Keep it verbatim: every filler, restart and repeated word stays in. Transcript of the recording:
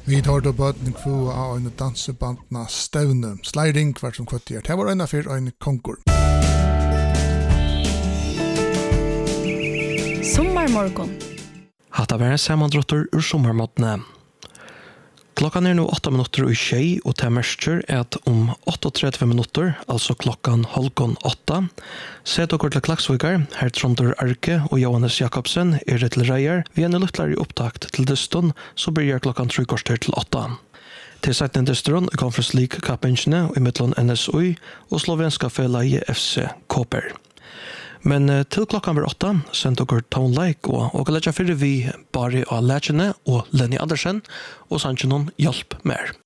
Vi tar då bøten kvu av en dansebandna stævne. Sliding hver som kvartier. Det var en for en konkur. Sommarmorgon. Hatta var en sammandrottor ur sommarmåttene. Klokkan er nå åtta minutter og tjei, og det merker at om åtta og tretti minutter, altså klokkan halvgån åtta, set dere til Klaksvikar, her Trondor Arke og Johannes Jakobsen er det til reier, vi er en lyttlare opptakt til døsten, så blir klokkan tre kvarter til åtta. Til setten døsteren er Conference League-kappingene i midtland N S U og slovenska felaget F C Koper. Men uh, til klokkan var åtta, sendte dere Tone Like og og letja fyrir vi bare av Lætjene og Lenny Andersen, og sannsyn noen hjelp mer.